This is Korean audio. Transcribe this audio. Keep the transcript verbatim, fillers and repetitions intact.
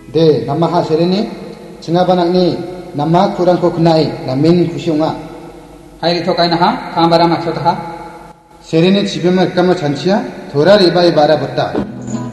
De nama ha sereni cengabanak ni nama kurang ko kenai namin kusiunga. Hai to kai na ha kambara maksud ha. Sereni 집에만 가면 잔치야? 도라리 바이 바라 봤다.